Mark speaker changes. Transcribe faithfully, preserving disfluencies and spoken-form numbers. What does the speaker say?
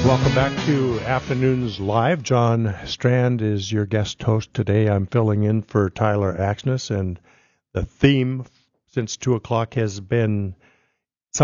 Speaker 1: Welcome back to Afternoons Live. John Strand is your guest host today. I'm filling in for Tyler Axness, and the theme since two o'clock has been